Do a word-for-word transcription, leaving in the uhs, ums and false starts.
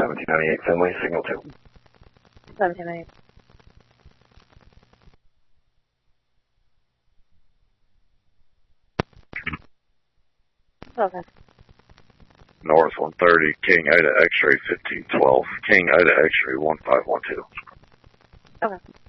seventeen ninety-eight Finley, signal two. seventeen ninety-eight. Okay. North one thirty, King Ida X-ray fifteen twelve, King Ida X-ray one five one two. Okay.